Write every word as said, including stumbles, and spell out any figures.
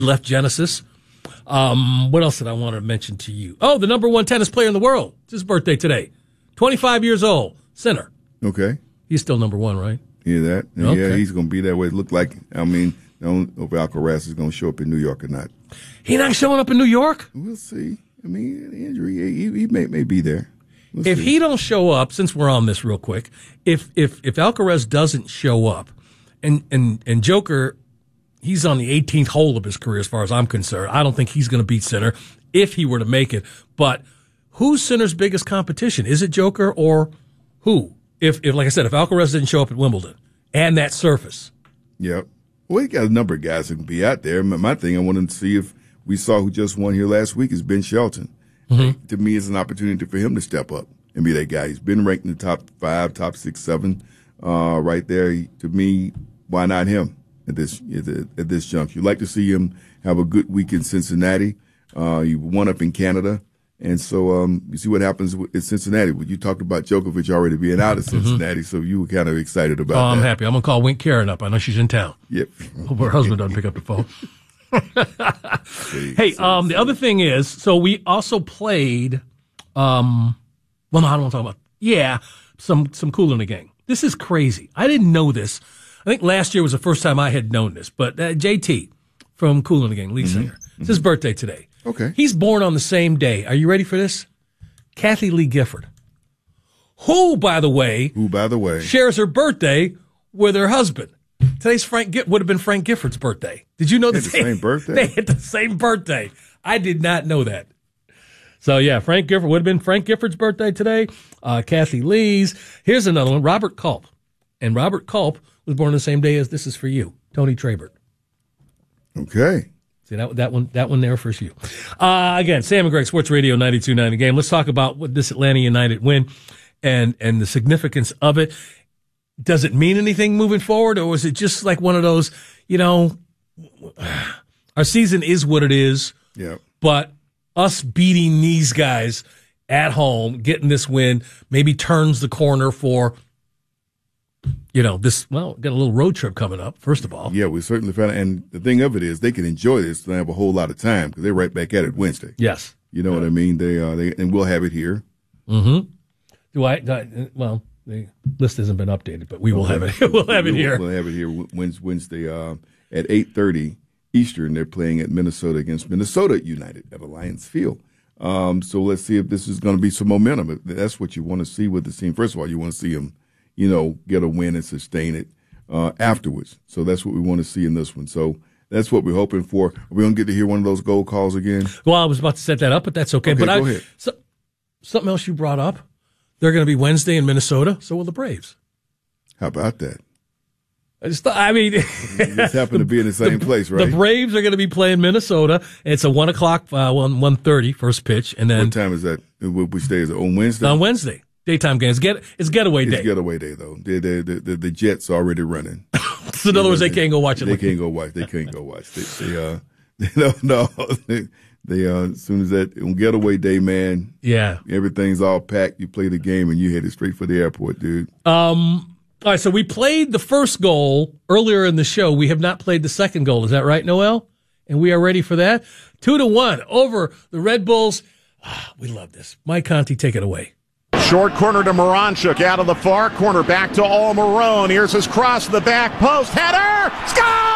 left Genesis. Um, what else did I want to mention to you? Oh, the number one tennis player in the world. It's his birthday today. twenty-five years old. Sinner. Okay. He's still number one, right? Hear that? Okay. Yeah, he's going to be that way. It looked like, I mean, I don't know if Alcaraz is going to show up in New York or not. He not showing up in New York? We'll see. I mean, the injury, he, he may, may be there. We'll if see. he don't show up, since we're on this real quick, if if if Alcaraz doesn't show up, and and and Joker, he's on the eighteenth hole of his career as far as I'm concerned. I don't think he's going to beat Sinner if he were to make it. But who's Sinner's biggest competition? Is it Joker or who? If if like I said, if Alcaraz didn't show up at Wimbledon and that surface. Yep. Well, he got a number of guys who can be out there. My thing, I wanted to see if we saw who just won here last week is Ben Shelton. Mm-hmm. To me, it's an opportunity for him to step up and be that guy. He's been ranked in the top five, top six, seven, uh, right there. He, to me, why not him at this at, the, at this juncture? You'd like to see him have a good week in Cincinnati. Uh, he won up in Canada. And so um, you see what happens in Cincinnati. You talked about Djokovic already being out of Cincinnati, mm-hmm. so you were kind of excited about oh, that. I'm happy. I'm going to call Wink Karen up. I know she's in town. Yep. Hope her husband doesn't pick up the phone. Hey, um, the other thing is, so we also played, um, well, no, I don't want to talk about, yeah, some, some Kool in the Gang. This is crazy. I didn't know this. I think last year was the first time I had known this, but uh, J T from Kool in the Gang, lead mm-hmm. singer, it's his birthday today. Okay. He's born on the same day. Are you ready for this? Kathy Lee Gifford, who, by the way, who, by the way, shares her birthday with her husband. Today's Frank would have been Frank Gifford's birthday. Did you know that they had the same birthday? They had the same birthday. I did not know that. So yeah, Frank Gifford would have been Frank Gifford's birthday today. Uh, Kathy Lee's. Here's another one. Robert Culp, and Robert Culp was born the same day as This Is For You. Tony Trabert. Okay. See that that one that one there for you. Uh, again, Sam and Greg, Sports Radio ninety-two point nine The Game. Let's talk about what this Atlanta United win and and the significance of it. Does it mean anything moving forward, or was it just like one of those, you know, our season is what it is, yeah. but us beating these guys at home, getting this win, maybe turns the corner for, you know, this, well, got a little road trip coming up, first of all. Yeah, we certainly found it. And the thing of it is they can enjoy this. They have a whole lot of time because they're right back at it Wednesday. Yes. You know yeah. what I mean? They, uh, they, and we'll have it here. Mm-hmm. Do I, do I well, the list hasn't been updated, but we will have it. We'll have it here. We'll have it here Wednesday uh, at eight thirty Eastern. They're playing at Minnesota against Minnesota United at Alliance Field. Um, so let's see if this is going to be some momentum. That's what you want to see with the team. First of all, you want to see them, you know, get a win and sustain it uh, afterwards. So that's what we want to see in this one. So that's what we're hoping for. Are we going to get to hear one of those goal calls again? Well, I was about to set that up, but that's okay. Okay, but go I, ahead. So, something else you brought up. They're going to be Wednesday in Minnesota. So will the Braves. How about that? I just thought, I mean, just happen to be in the same the, place, right? The Braves are going to be playing Minnesota. It's a one o'clock, uh, one one thirty first pitch, and then what time is that? Which day is it? On Wednesday. On Wednesday, daytime games. Get it's getaway day. It's getaway day though. The the the, the, the Jets are already running. So in other words, they can't go watch it. They can't go watch. They can't go watch. They, they uh, they, no, no. They, they uh, as soon as that on getaway day, man. Yeah, everything's all packed. You play the game and you headed straight for the airport, dude. Um. All right, so we played the first goal earlier in the show. We have not played the second goal. Is that right, Noel? And we are ready for that. Two to one over the Red Bulls. Ah, we love this. Mike Conti, take it away. Short corner to Moranchuk out of the far corner. Back to Almiron. Here's his cross to the back post. Header! Score!